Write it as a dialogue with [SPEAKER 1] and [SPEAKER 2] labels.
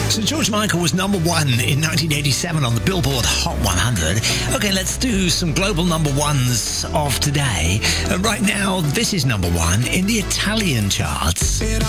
[SPEAKER 1] So George Michael was number one in 1987 on the Billboard Hot 100. Okay, let's do some global number ones of today. Right now, this is number one in the Italian charts.